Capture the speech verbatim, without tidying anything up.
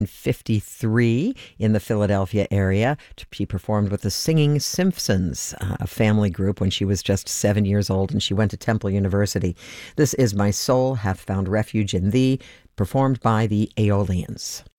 fifty-three in the Philadelphia area. She performed with the Singing Simpsons, uh, a family group, when she was just seven years old, and she went to Temple University. This is My Soul Hath Found Refuge in Thee, performed by the Aeolians.